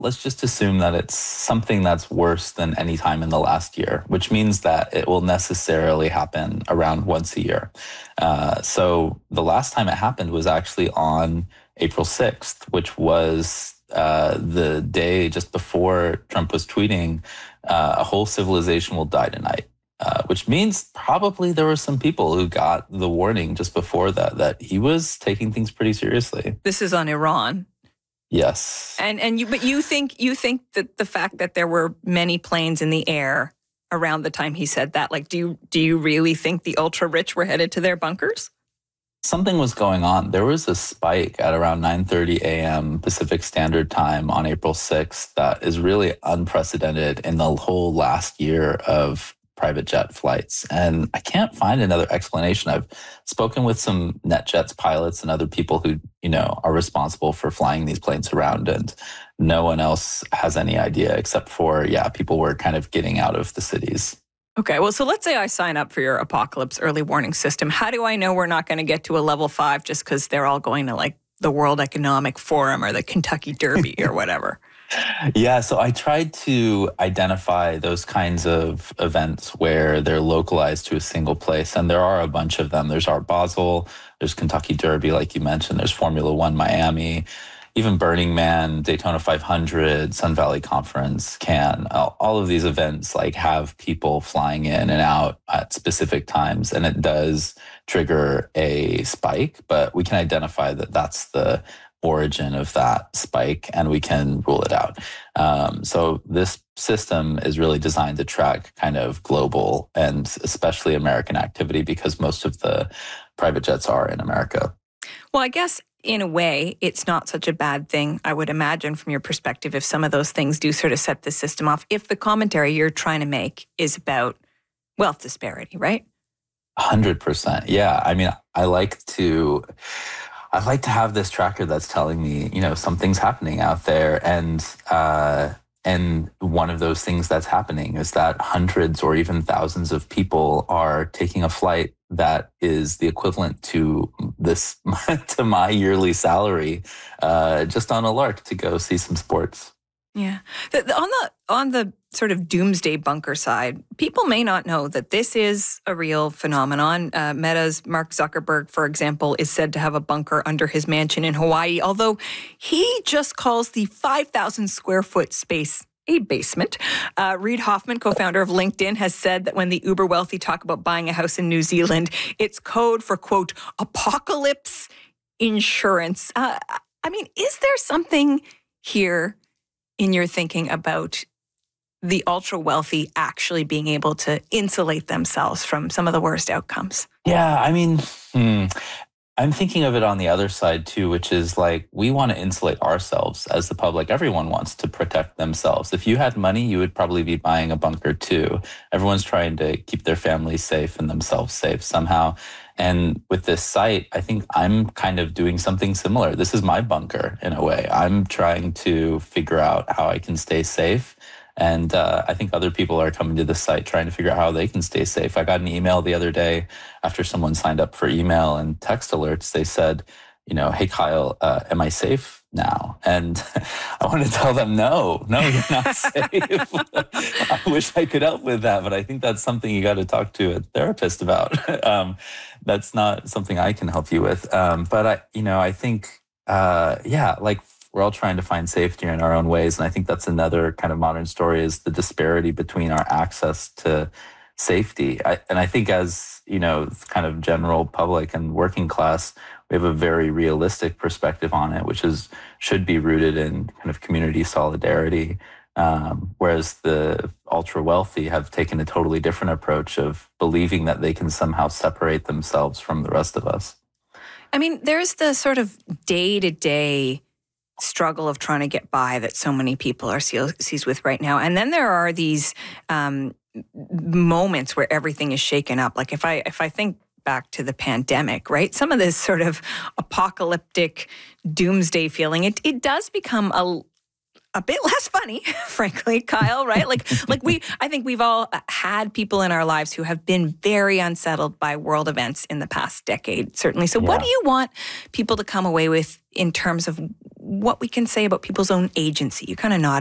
let's just assume that it's something that's worse than any time in the last year, which means that it will necessarily happen around once a year. So the last time it happened was actually on April 6th, which was the day just before Trump was tweeting, a whole civilization will die tonight. Which means probably there were some people who got the warning just before that he was taking things pretty seriously. This is on Iran. Yes. But you think that the fact that there were many planes in the air around the time he said that, like, do you really think the ultra rich were headed to their bunkers? Something was going on. There was a spike at around 9:30 a.m. Pacific Standard Time on April 6th that is really unprecedented in the whole last year of private jet flights. And I can't find another explanation. I've spoken with some NetJets pilots and other people who, are responsible for flying these planes around, and no one else has any idea except for, people were kind of getting out of the cities. Okay, well, so let's say I sign up for your apocalypse early warning system. How do I know we're not going to get to a level 5 just because they're all going to like the World Economic Forum or the Kentucky Derby or whatever? Yeah, so I tried to identify those kinds of events where they're localized to a single place, and there are a bunch of them. There's Art Basel, there's Kentucky Derby, like you mentioned, there's Formula One Miami, even Burning Man, Daytona 500, Sun Valley Conference, Cannes. All of these events like have people flying in and out at specific times, and it does trigger a spike, but we can identify that that's the origin of that spike, and we can rule it out. So this system is really designed to track kind of global and especially American activity because most of the private jets are in America. Well, I guess in a way, it's not such a bad thing, I would imagine, from your perspective, if some of those things do sort of set the system off, if the commentary you're trying to make is about wealth disparity, right? 100%. Yeah. I mean, I like to have this tracker that's telling me, something's happening out there. And one of those things that's happening is that hundreds or even thousands of people are taking a flight that is the equivalent to to my yearly salary, just on a lark to go see some sports. Yeah. On the sort of doomsday bunker side, people may not know that this is a real phenomenon. Meta's Mark Zuckerberg, for example, is said to have a bunker under his mansion in Hawaii, although he just calls the 5,000 square foot space a basement. Reid Hoffman, co-founder of LinkedIn, has said that when the uber wealthy talk about buying a house in New Zealand, it's code for, quote, apocalypse insurance. Is there something here in your thinking about the ultra wealthy actually being able to insulate themselves from some of the worst outcomes? Yeah, I'm thinking of it on the other side too, which is like, we want to insulate ourselves as the public. Everyone wants to protect themselves. If you had money, you would probably be buying a bunker too. Everyone's trying to keep their families safe and themselves safe somehow. And with this site, I think I'm kind of doing something similar. This is my bunker in a way. I'm trying to figure out how I can stay safe. And I think other people are coming to the site trying to figure out how they can stay safe. I got an email the other day after someone signed up for email and text alerts. They said, hey, Kyle, am I safe now? And I want to tell them, no, you're not safe. I wish I could help with that, but I think that's something you got to talk to a therapist about. That's not something I can help you with. But I think, we're all trying to find safety in our own ways. And I think that's another kind of modern story, is the disparity between our access to safety. I think as, kind of general public and working class, we have a very realistic perspective on it, which should be rooted in kind of community solidarity. Whereas the ultra wealthy have taken a totally different approach of believing that they can somehow separate themselves from the rest of us. There's the sort of day-to-day struggle of trying to get by that so many people are seized with right now. And then there are these moments where everything is shaken up. Like if I think back to the pandemic, right? Some of this sort of apocalyptic doomsday feeling, it does become a bit less funny, frankly, Kyle, right? I think we've all had people in our lives who have been very unsettled by world events in the past decade, certainly. So What do you want people to come away with in terms of what we can say about people's own agency. You kind of nodded.